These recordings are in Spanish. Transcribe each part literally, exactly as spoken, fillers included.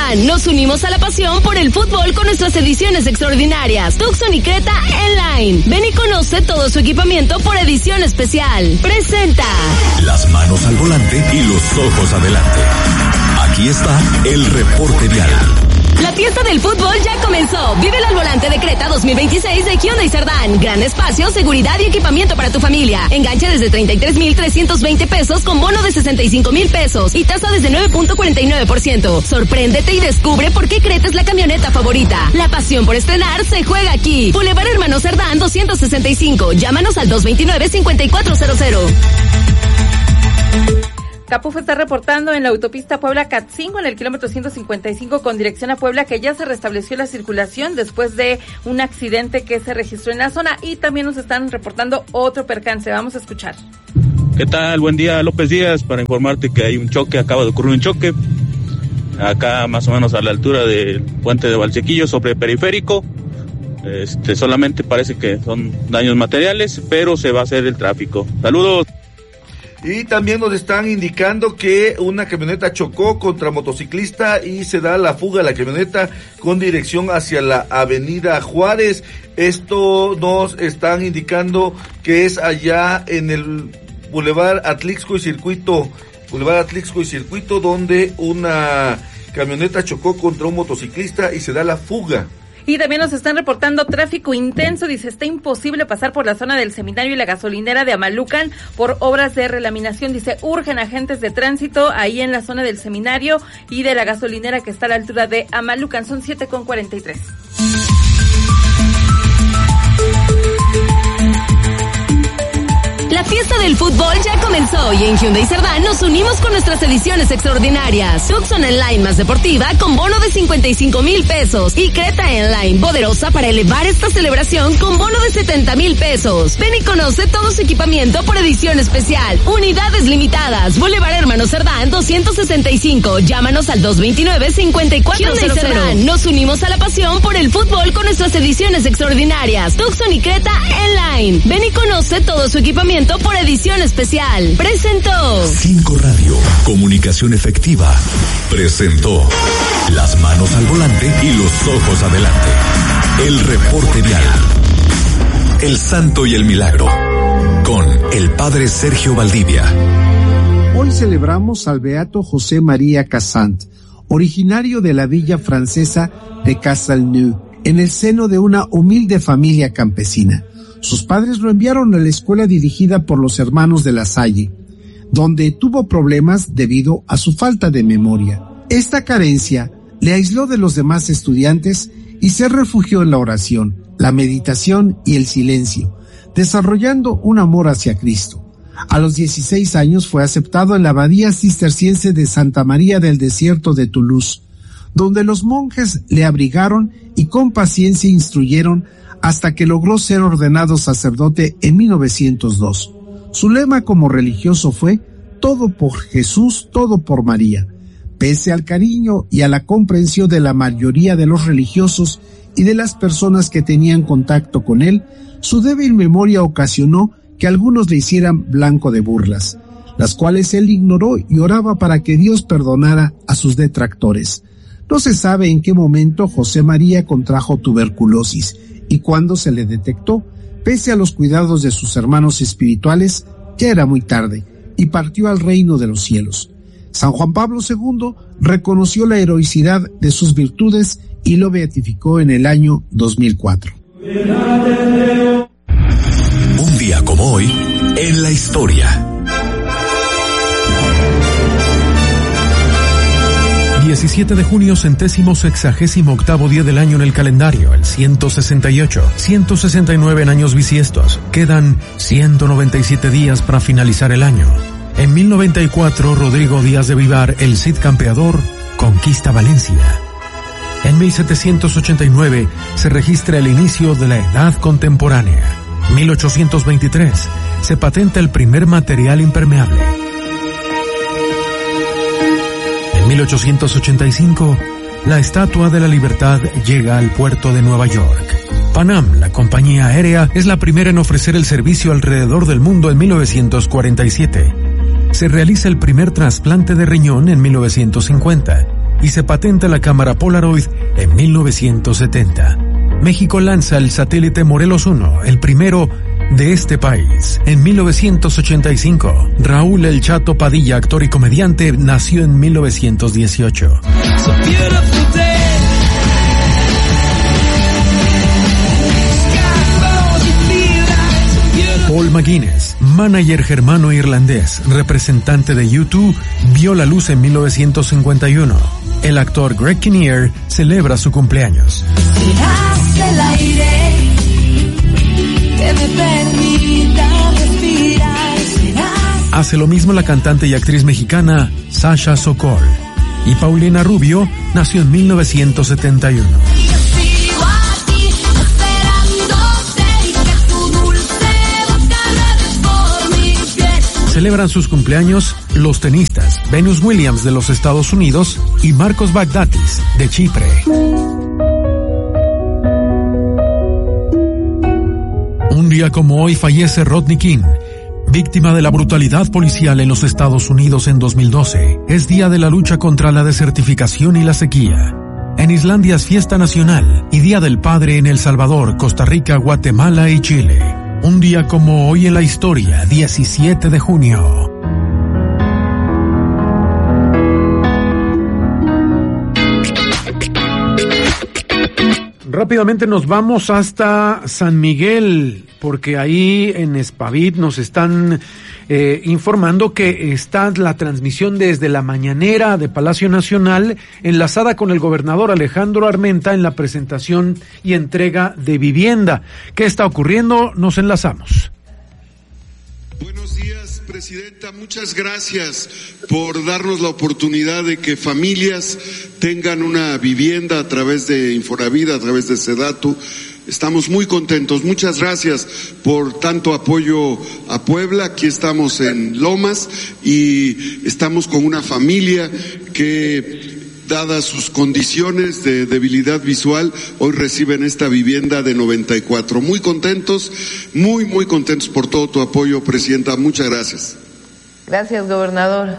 Cerdán, nos unimos a la pasión por el fútbol con nuestras ediciones extraordinarias. Tucson y Creta N-Line. Ven y conoce todo su equipamiento por edición especial. Presenta las manos al volante y los ojos adelante. Aquí está el reporte vial. La fiesta del fútbol ya comenzó. Vive al volante de Creta dos mil veintiséis de Hyundai Cerdán. Gran espacio, seguridad y equipamiento para tu familia. Enganche desde treinta y tres mil trescientos veinte pesos con bono de sesenta y cinco mil pesos y tasa desde nueve punto cuarenta y nueve por ciento. Sorpréndete y descubre por qué Creta es la camioneta favorita. La pasión por estrenar se juega aquí. Boulevard Hermano Cerdán doscientos sesenta y cinco. Llámanos al dos veintinueve, cincuenta y cuatro cero cero. Capuf está reportando en la autopista Puebla-Catzingo, en el kilómetro ciento cincuenta y cinco con dirección a Puebla, que ya se restableció la circulación después de un accidente que se registró en la zona, y también nos están reportando otro percance. Vamos a escuchar. ¿Qué tal? Buen día, López Díaz, para informarte que hay un choque, acaba de ocurrir un choque, acá más o menos a la altura del puente de Valsequillo sobre Periférico. Este, solamente parece que son daños materiales, pero se va a hacer el tráfico. Saludos. Y también nos están indicando que una camioneta chocó contra motociclista y se da la fuga de la camioneta con dirección hacia la avenida Juárez. Esto nos están indicando que es allá en el Boulevard Atlixco y Circuito, Boulevard Atlixco y Circuito, donde una camioneta chocó contra un motociclista y se da la fuga. Y también nos están reportando tráfico intenso. Dice, está imposible pasar por la zona del seminario y la gasolinera de Amalucan por obras de relaminación. Dice, urgen agentes de tránsito ahí en la zona del seminario y de la gasolinera que está a la altura de Amalucan. Son siete con cuarenta y tres. La fiesta del fútbol ya comenzó y en Hyundai Cerdán nos unimos con nuestras ediciones extraordinarias. Tucson N-Line más deportiva con bono de cincuenta y cinco mil pesos y Creta N-Line poderosa para elevar esta celebración con bono de setenta mil pesos. Ven y conoce todo su equipamiento por edición especial. Unidades limitadas. Boulevard Hermano Cerdán doscientos sesenta y cinco. Llámanos al dos veintinueve, cincuenta y cuatro cero cero. Hyundai Cerdán, nos unimos a la pasión por el fútbol con nuestras ediciones extraordinarias. Tucson y Creta N-Line. Ven y conoce todo su equipamiento por edición especial. Presentó Cinco Radio, comunicación efectiva. Presentó las manos al volante y los ojos adelante. El reporte vial. El santo y el milagro. Con el padre Sergio Valdivia. Hoy celebramos al beato José María Casant, originario de la villa francesa de Castelnau, en el seno de una humilde familia campesina. Sus padres lo enviaron a la escuela dirigida por los hermanos de La Salle, donde tuvo problemas debido a su falta de memoria. Esta carencia le aisló de los demás estudiantes y se refugió en la oración, la meditación y el silencio, desarrollando un amor hacia Cristo. A los dieciséis años fue aceptado en la abadía cisterciense de Santa María del Desierto de Toulouse, donde los monjes le abrigaron y con paciencia instruyeron hasta que logró ser ordenado sacerdote en mil novecientos dos. Su lema como religioso fue todo por Jesús, todo por María. Pese al cariño y a la comprensión de la mayoría de los religiosos y de las personas que tenían contacto con él, su débil memoria ocasionó que algunos le hicieran blanco de burlas, las cuales él ignoró y oraba para que Dios perdonara a sus detractores. No se sabe en qué momento José María contrajo tuberculosis y cuándo se le detectó. Pese a los cuidados de sus hermanos espirituales, ya era muy tarde y partió al reino de los cielos. San Juan Pablo segundo reconoció la heroicidad de sus virtudes y lo beatificó en el año dos mil cuatro. Un día como hoy, en la historia. diecisiete de junio, centésimo sexagésimo octavo día del año en el calendario, el ciento sesenta y ocho, ciento sesenta y nueve en años bisiestos. Quedan ciento noventa y siete días para finalizar el año. En mil noventa y cuatro, Rodrigo Díaz de Vivar, el Cid campeador, conquista Valencia. En mil setecientos ochenta y nueve se registra el inicio de la Edad Contemporánea. mil ochocientos veintitrés se patenta el primer material impermeable. En mil ochocientos ochenta y cinco, la Estatua de la Libertad llega al puerto de Nueva York. Pan Am, la compañía aérea, es la primera en ofrecer el servicio alrededor del mundo en mil novecientos cuarenta y siete. Se realiza el primer trasplante de riñón en mil novecientos cincuenta. y se patenta la cámara Polaroid en mil novecientos setenta. México lanza el satélite Morelos uno, el primero de este país. En mil novecientos ochenta y cinco, Raúl El Chato Padilla, actor y comediante, nació en mil novecientos dieciocho. Paul McGuinness, manager germano-irlandés, representante de U dos, vio la luz en mil novecientos cincuenta y uno. El actor Greg Kinnear celebra su cumpleaños. Serás el aire que me permita respirar. Serás... Hace lo mismo la cantante y actriz mexicana Sasha Sokol. Y Paulina Rubio nació en mil novecientos setenta y uno. Celebran sus cumpleaños los tenistas Venus Williams de los Estados Unidos y Marcos Baghdatis de Chipre. Un día como hoy fallece Rodney King, víctima de la brutalidad policial en los Estados Unidos en dos mil doce. Es día de la lucha contra la desertificación y la sequía. En Islandia es fiesta nacional y Día del Padre en El Salvador, Costa Rica, Guatemala y Chile. Un día como hoy en la historia, diecisiete de junio. Rápidamente nos vamos hasta San Miguel, porque ahí en Spavit nos están eh, informando que está la transmisión desde la mañanera de Palacio Nacional, enlazada con el gobernador Alejandro Armenta en la presentación y entrega de vivienda. ¿Qué está ocurriendo? Nos enlazamos. Buenos días, Presidenta. Muchas gracias por darnos la oportunidad de que familias tengan una vivienda a través de Infonavit, a través de Sedatu. Estamos muy contentos. Muchas gracias por tanto apoyo a Puebla. Aquí estamos en Lomas y estamos con una familia que, dadas sus condiciones de debilidad visual, hoy reciben esta vivienda de noventa y cuatro. Muy contentos, muy, muy contentos por todo tu apoyo, Presidenta. Muchas gracias. Gracias, gobernador.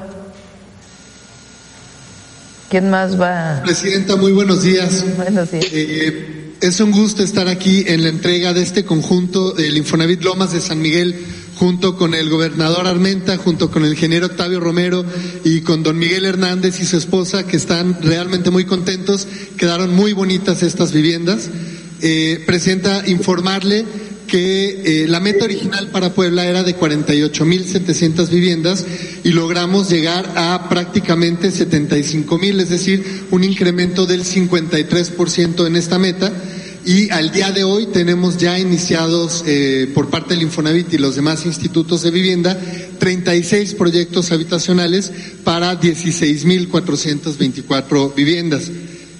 ¿Quién más va? Presidenta, muy buenos días. Buenos días. Eh, es un gusto estar aquí en la entrega de este conjunto del Infonavit Lomas de San Miguel, junto con el gobernador Armenta, junto con el ingeniero Octavio Romero y con don Miguel Hernández y su esposa, que están realmente muy contentos. Quedaron muy bonitas estas viviendas. Eh, Presidenta, informarle que eh, la meta original para Puebla era de cuarenta y ocho mil setecientas viviendas y logramos llegar a prácticamente setenta y cinco mil, es decir, un incremento del cincuenta y tres por ciento en esta meta. Y al día de hoy tenemos ya iniciados eh, por parte del Infonavit y los demás institutos de vivienda treinta y seis proyectos habitacionales para dieciséis mil cuatrocientas veinticuatro viviendas.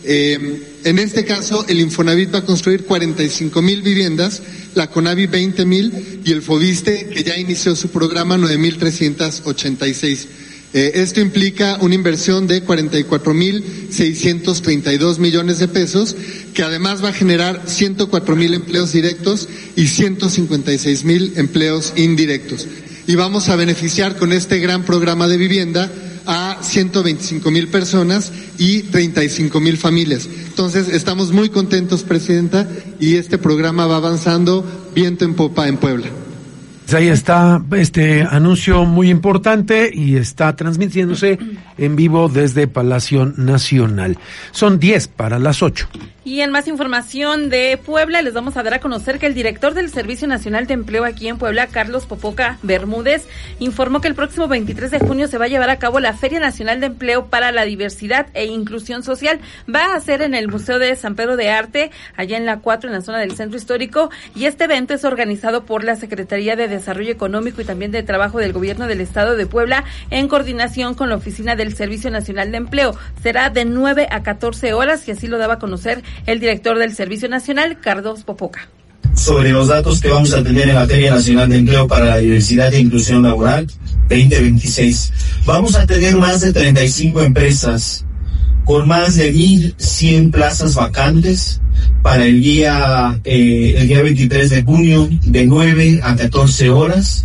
Eh, en este caso, el Infonavit va a construir cuarenta y cinco mil viviendas, la CONAVI veinte mil y el FOVISSSTE, que ya inició su programa, nueve mil trescientos ochenta y seis. Eh, esto implica una inversión de cuarenta y cuatro mil seiscientos treinta y dos millones de pesos, que además va a generar ciento cuatro mil empleos directos y ciento cincuenta y seis mil empleos indirectos. Y vamos a beneficiar con este gran programa de vivienda a ciento veinticinco mil personas y treinta y cinco mil familias. Entonces, estamos muy contentos, Presidenta, y este programa va avanzando viento en popa en Puebla. Ahí está este anuncio muy importante y está transmitiéndose en vivo desde Palacio Nacional. Son diez para las ocho. Y en más información de Puebla, les vamos a dar a conocer que el director del Servicio Nacional de Empleo aquí en Puebla, Carlos Popoca Bermúdez, informó que el próximo veintitrés de junio se va a llevar a cabo la Feria Nacional de Empleo para la Diversidad e Inclusión Social. Va a ser en el Museo de San Pedro de Arte, allá en la cuatro, en la zona del Centro Histórico, y este evento es organizado por la Secretaría de Desarrollo Económico y también de Trabajo del Gobierno del Estado de Puebla, en coordinación con la Oficina del Servicio Nacional de Empleo. Será de nueve a catorce horas, y así lo daba a conocer el director del Servicio Nacional, Carlos Popoca. Sobre los datos que vamos a tener en la Feria Nacional de Empleo para la Diversidad e Inclusión Laboral veinte veintiséis, vamos a tener más de treinta y cinco empresas con más de mil cien plazas vacantes para el día eh, el día veintitrés de junio de nueve a catorce horas.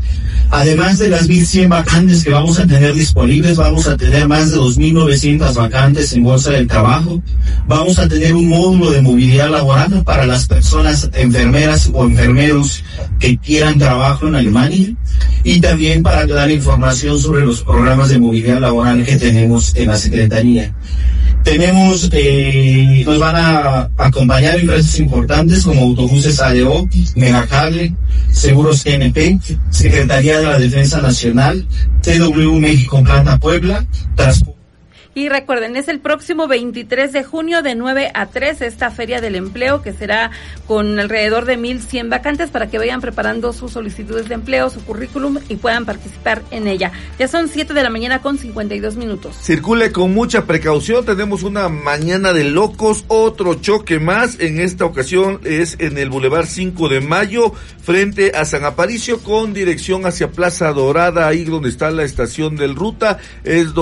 Además de las mil cien vacantes que vamos a tener disponibles, vamos a tener más de dos mil novecientas vacantes en Bolsa del Trabajo. Vamos a tener un módulo de movilidad laboral para las personas enfermeras o enfermeros que quieran trabajo en Alemania, y también para dar información sobre los programas de movilidad laboral que tenemos en la Secretaría. Tenemos, eh, nos van a acompañar empresas importantes como Autobuses A D O, Megacable, Seguros G N P, Secretaría de la Defensa Nacional, T W México Planta Puebla, Transporte. Y recuerden, es el próximo veintitrés de junio de nueve a tres esta Feria del Empleo, que será con alrededor de mil cien vacantes, para que vayan preparando sus solicitudes de empleo, su currículum, y puedan participar en ella. Ya son siete de la mañana con cincuenta y dos minutos. Circule con mucha precaución, tenemos una mañana de locos, otro choque más. En esta ocasión es en el Boulevard cinco de mayo, frente a San Aparicio, con dirección hacia Plaza Dorada, ahí donde está la estación del Ruta. Es donde